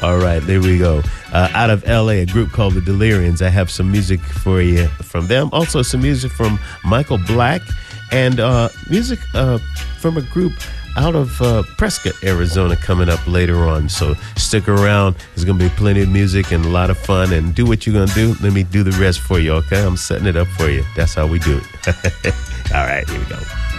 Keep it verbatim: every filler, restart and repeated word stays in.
All right, there we go. Uh, out of L A, a group called the Delirians. I have some music for you from them. Also, some music from Michael Black and uh, music uh, from a group out of uh, Prescott, Arizona, coming up later on. So stick around. There's going to be plenty of music and a lot of fun. And do what you're going to do. Let me do the rest for you, okay? I'm setting it up for you. That's how we do it. All right, here we go.